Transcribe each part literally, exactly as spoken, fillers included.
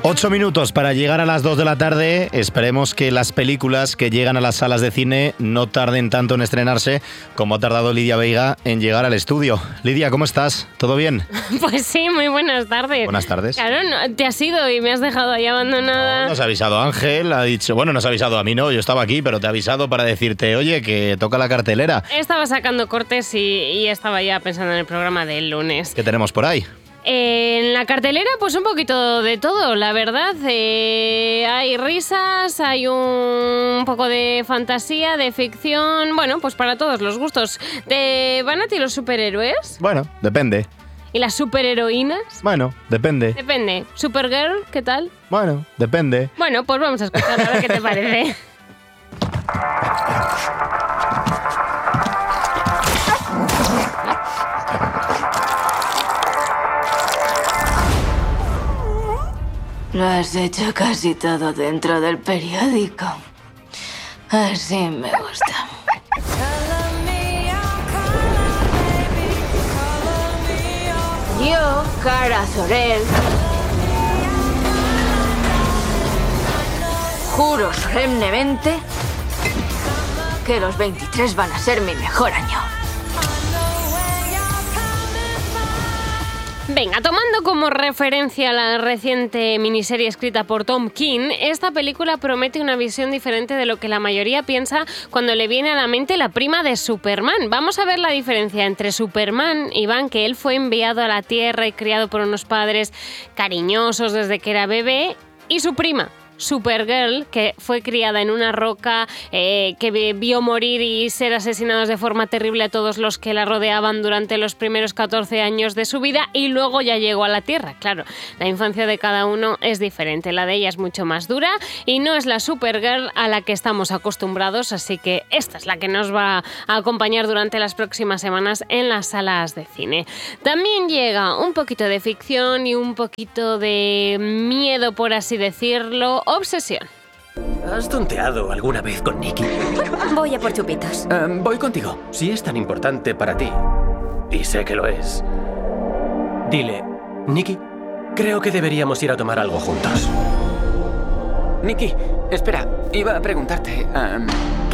Ocho minutos para llegar a las dos de la tarde. Esperemos que las películas que llegan a las salas de cine no tarden tanto en estrenarse como ha tardado Lidia Veiga en llegar al estudio. Lidia, ¿cómo estás? ¿Todo bien? Pues sí, muy buenas tardes. Buenas tardes. Claro, no, te has ido y me has dejado ahí abandonada. No, nos ha avisado Ángel, ha dicho... Bueno, nos ha avisado a mí, no, yo estaba aquí, pero te ha avisado para decirte, oye, que toca la cartelera. Estaba sacando cortes y, y estaba ya pensando en el programa del lunes. ¿Qué tenemos por ahí? En la cartelera, pues un poquito de todo, la verdad. Eh, hay risas, hay un poco de fantasía, de ficción. Bueno, pues para todos los gustos. ¿Te van a ti los superhéroes? Bueno, depende. ¿Y las superheroínas? Bueno, depende. Depende. ¿Supergirl? ¿Qué tal? Bueno, depende. Bueno, pues vamos a escuchar a ver qué te parece. Lo has hecho casi todo dentro del periódico. Así me gusta. Yo, Kara Zor-El, juro solemnemente que los veintitrés van a ser mi mejor año. Venga, tomando como referencia la reciente miniserie escrita por Tom King, esta película promete una visión diferente de lo que la mayoría piensa cuando le viene a la mente la prima de Superman. Vamos a ver la diferencia entre Superman, Iván, que él fue enviado a la Tierra y criado por unos padres cariñosos desde que era bebé, y su prima, Supergirl, que fue criada en una roca, eh, que vio morir y ser asesinados de forma terrible a todos los que la rodeaban durante los primeros catorce años de su vida, y luego ya llegó a la Tierra. Claro, la infancia de cada uno es diferente, la de ella es mucho más dura y no es la Supergirl a la que estamos acostumbrados, así que esta es la que nos va a acompañar durante las próximas semanas en las salas de cine. También llega un poquito de ficción y un poquito de miedo, por así decirlo. Obsesión. ¿Has tonteado alguna vez con Nicky? Voy a por chupitos. Um, voy contigo. Si es tan importante para ti, y sé que lo es, dile, Nicky, creo que deberíamos ir a tomar algo juntos. Nicky, espera, iba a preguntarte... Um, ¿Qué?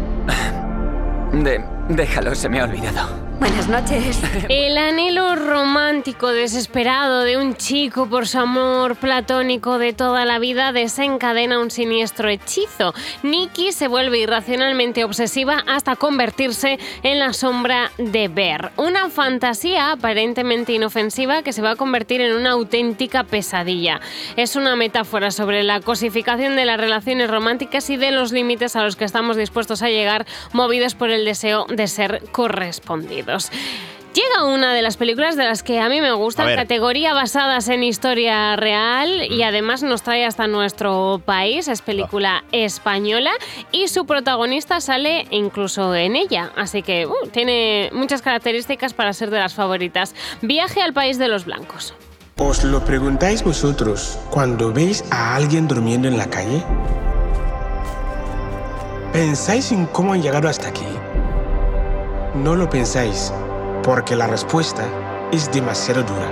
De... Déjalo, se me ha olvidado. Buenas noches. El anhelo romántico desesperado de un chico por su amor platónico de toda la vida desencadena un siniestro hechizo. Nicky se vuelve irracionalmente obsesiva hasta convertirse en la sombra de Bear. Una fantasía aparentemente inofensiva que se va a convertir en una auténtica pesadilla. Es una metáfora sobre la cosificación de las relaciones románticas y de los límites a los que estamos dispuestos a llegar, movidos por el deseo de ser correspondidos. Llega una de las películas de las que a mí me gustan, categoría basadas en historia real, y además nos trae hasta nuestro país. Es película española y su protagonista sale incluso en ella, así que uh, tiene muchas características para ser de las favoritas. Viaje al país de los blancos. ¿Os lo preguntáis vosotros cuando veis a alguien durmiendo en la calle? ¿Pensáis en cómo han llegado hasta aquí? No lo pensáis, porque la respuesta es demasiado dura.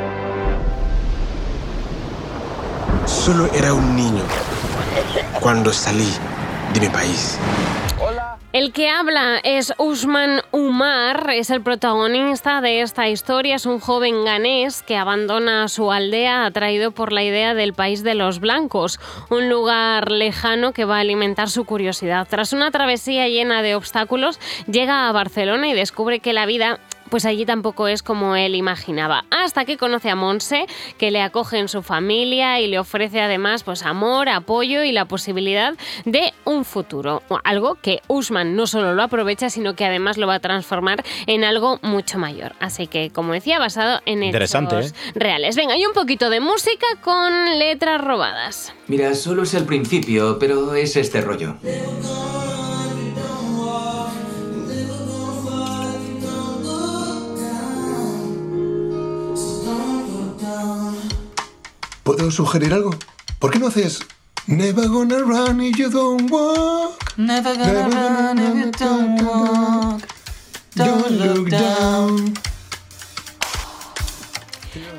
Solo era un niño cuando salí de mi país. El que habla es Usman Umar, es el protagonista de esta historia. Es un joven ganés que abandona su aldea atraído por la idea del país de los blancos, un lugar lejano que va a alimentar su curiosidad. Tras una travesía llena de obstáculos, llega a Barcelona y descubre que la vida pues allí tampoco es como él imaginaba, hasta que conoce a Montse, que le acoge en su familia y le ofrece además pues amor, apoyo y la posibilidad de un futuro, algo que Usman no solo lo aprovecha, sino que además lo va a transformar en algo mucho mayor. Así que, como decía, basado en hechos ¿eh? reales. Venga, y un poquito de música con letras robadas. Mira, solo es el principio, pero es este rollo. ¿Puedo sugerir algo? ¿Por qué no haces Never gonna run if you don't walk? Never gonna, Never gonna run if you don't walk. Don't look down. Rick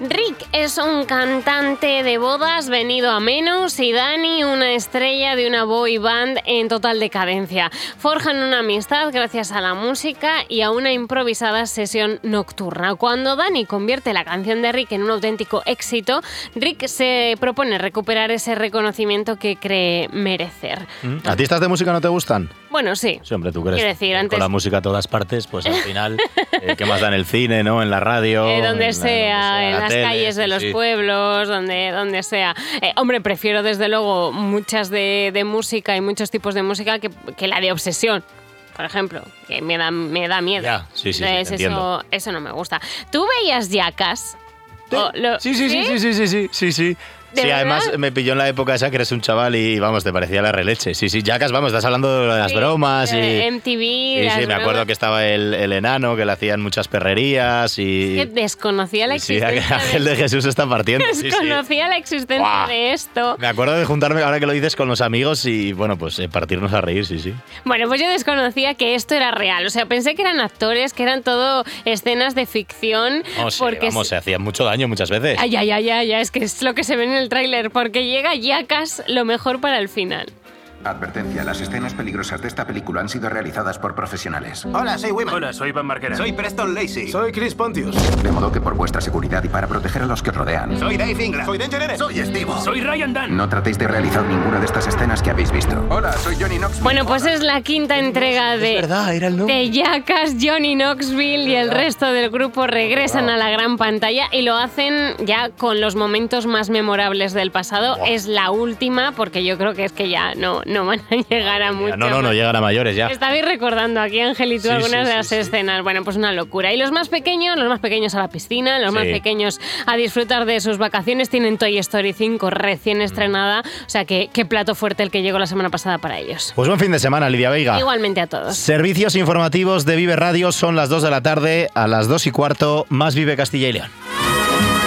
es un cantante de bodas venido a menos y Dani una estrella de una boy band en total decadencia. Forjan una amistad gracias a la música y a una improvisada sesión nocturna. Cuando Dani convierte la canción de Rick en un auténtico éxito, Rick se propone recuperar ese reconocimiento que cree merecer. ¿Artistas de música no te gustan? Bueno, sí. Sí, hombre, tú crees Quiero decir, con antes... la música a todas partes, pues al final, eh, ¿qué más da en el cine, no? En la radio, Eh, donde, en, sea, donde sea, en la las tele, calles de sí, los sí. pueblos, donde, donde sea. Eh, hombre, prefiero desde luego muchas de, de música y muchos tipos de música que, que la de obsesión. Por ejemplo, que me da, me da miedo. Ya, sí, sí, sí, Entonces, te entiendo. eso, eso no me gusta. ¿Tú veías Jackass? Sí, O lo- sí, sí, sí, sí, sí, sí, sí, sí, sí. ¿De Sí, verdad? además me pilló en la época esa que eres un chaval y, vamos, te parecía la releche. Sí, sí, Jackass, vamos, estás hablando de las Sí, bromas y... eh, M T V, Sí, las sí, me bromas. acuerdo que estaba el, el enano, que le hacían muchas perrerías y... Que desconocía la Sí, existencia Ángel de Jesús está partiendo. Sí, sí. Desconocía la existencia Buah. de esto. Me acuerdo de juntarme, ahora que lo dices, con los amigos y, bueno, pues eh, partirnos a reír, sí, sí. Bueno, pues yo desconocía que esto era real. O sea, pensé que eran actores, que eran todo escenas de ficción. No, sí, porque vamos, se hacían mucho daño muchas veces. Ay, ay, ay, ay, ay, es que es lo que se ve en el tráiler, porque llega Jackass lo mejor para el final. Advertencia, las escenas peligrosas de esta película han sido realizadas por profesionales. Hola, soy Wiman. Hola, soy Van Markera. Soy Preston Lacey. Soy Chris Pontius. De modo que por vuestra seguridad y para proteger a los que os rodean, Soy Dave Ingram. Soy Danger Eren. Soy Steve. Soy Ryan Dunn. no tratéis de realizar ninguna de estas escenas que habéis visto. Hola, soy Johnny Knoxville. Bueno, pues es la quinta entrega de, verdad, era el nombre. de Jackass. Johnny Knoxville y el resto del grupo regresan a la gran pantalla y lo hacen ya con los momentos más memorables del pasado. Wow. Es la última, porque yo creo que es que ya no, no van a llegar a mucho. No, no, no más. llegan a mayores ya. Estabais recordando aquí, Ángel y tú, Sí, algunas sí, de las sí, sí. escenas. Bueno, pues una locura. Y los más pequeños, los más pequeños a la piscina, los más Sí. pequeños a disfrutar de sus vacaciones, tienen Toy Story cinco recién estrenada. O sea, que qué plato fuerte el que llegó la semana pasada para ellos. Pues buen fin de semana, Lidia Veiga. Igualmente a todos. Servicios informativos de Vive Radio, son las dos de la tarde, a las dos y cuarto, más Vive Castilla y León.